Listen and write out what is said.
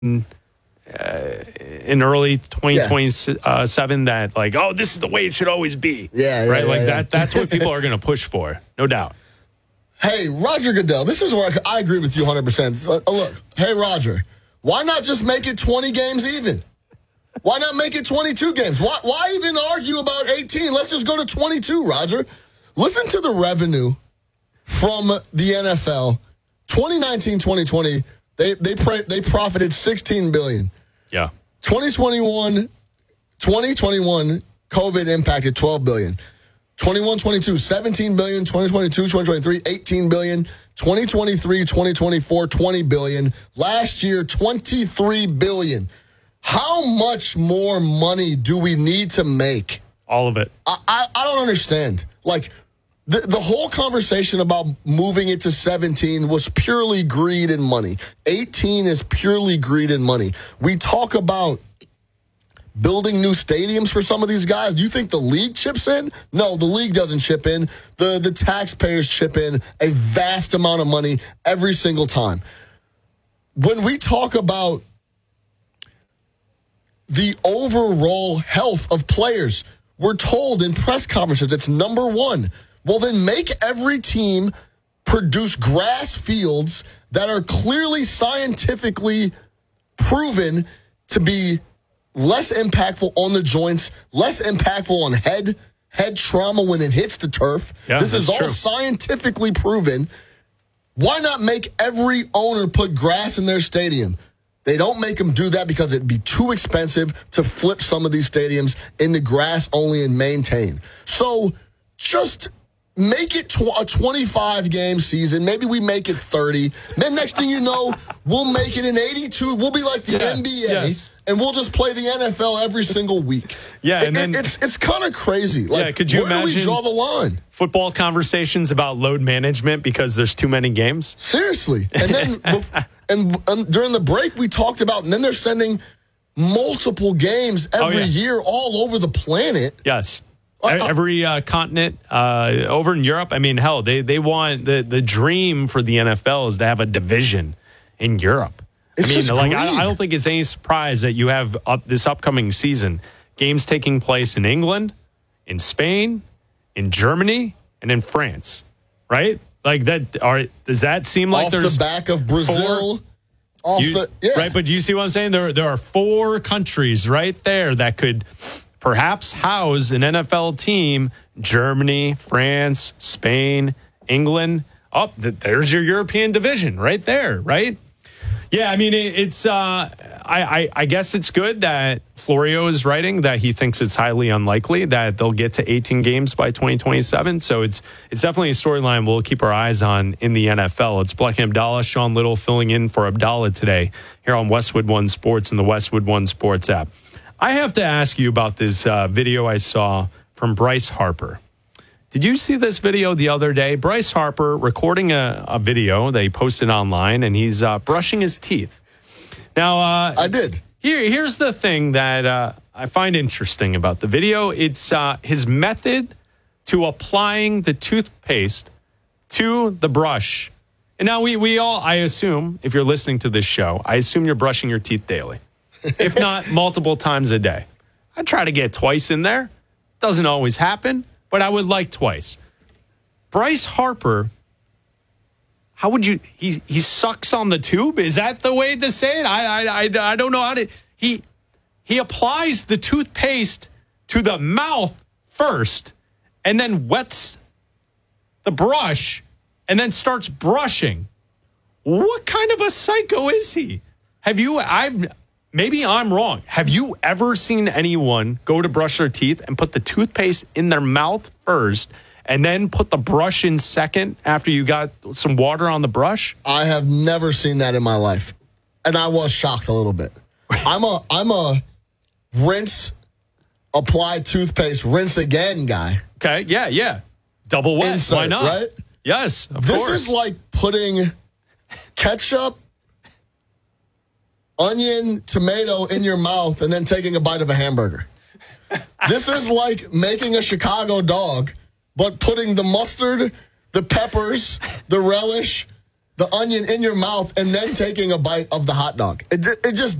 in early 2027 that like, oh, this is the way it should always be. That's what people are going to push for, no doubt. Hey, Roger Goodell, this is where I agree with you 100%. Look, hey, Roger, why not just make it 20 games even? Why not make it 22 games? Why even argue about 18? Let's just go to 22, Roger. Listen to the revenue from the NFL. 2019-2020, they profited $16 billion. Yeah. 2021, COVID impacted $12 billion. 21-22, $17 billion. 2022-2023, $18 billion. 2023-2024, $20 billion. Last year, $23 billion. How much more money do we need to make? All of it. I don't understand. Like, the whole conversation about moving it to 17 was purely greed and money. 18 is purely greed and money. We talk about building new stadiums for some of these guys. Do you think the league chips in? No, the league doesn't chip in. The taxpayers chip in a vast amount of money every single time. When we talk about the overall health of players, we're told in press conferences it's number one. Well, then make every team produce grass fields that are clearly scientifically proven to be less impactful on the joints, less impactful on head trauma when it hits the turf. Yeah, this is all true. Scientifically proven. Why not make every owner put grass in their stadium? They don't make them do that because it'd be too expensive to flip some of these stadiums into grass only and maintain. So just make it a 25-game season. Maybe we make it 30. Then next thing you know, we'll make it an 82. We'll be like the NBA, and we'll just play the NFL every single week. Yeah, and then it's kind of crazy. Like, could you imagine where do we draw the line? Football conversations about load management because there's too many games? Seriously. And then and during the break, we talked about, and then they're sending multiple games every year all over the planet. Yes. Every continent over in Europe. I mean, hell, they want the dream for the NFL is to have a division in Europe. I don't think it's any surprise that you have this upcoming season games taking place in England, in Spain, in Germany, and in France. Right? Like that. Does that seem like there's off the back of Brazil? Right, but do you see what I'm saying? There are 4 countries right there that could perhaps house an NFL team. Germany, France, Spain, England. Oh, there's your European division right there, right? Yeah, I mean, it's. I guess it's good that Florio is writing that he thinks it's highly unlikely that they'll get to 18 games by 2027. So it's definitely a storyline we'll keep our eyes on in the NFL. It's Black Abdallah, Sean Little filling in for Abdallah today here on Westwood One Sports and the Westwood One Sports app. I have to ask you about this video I saw from Bryce Harper. Did you see this video the other day? Bryce Harper recording a video that he posted online, and he's brushing his teeth. Now, I did. Here's the thing that I find interesting about the video. It's his method to applying the toothpaste to the brush. And now we all, I assume, if you're listening to this show, I assume you're brushing your teeth daily, if not multiple times a day. I try to get twice in there. Doesn't always happen, but I would like twice. Bryce Harper, how would you, he sucks on the tube? Is that the way to say it? I don't know how to, he applies the toothpaste to the mouth first and then wets the brush and then starts brushing. What kind of a psycho is he? Maybe I'm wrong. Have you ever seen anyone go to brush their teeth and put the toothpaste in their mouth first and then put the brush in second after you got some water on the brush? I have never seen that in my life. And I was shocked a little bit. I'm a rinse, apply toothpaste, rinse again guy. Okay, yeah. Double wet. Insert, why not? Right? Yes, of course. This is like putting ketchup, onion, tomato in your mouth and then taking a bite of a hamburger. This is like making a Chicago dog, but putting the mustard, the peppers, the relish, the onion in your mouth and then taking a bite of the hot dog. It just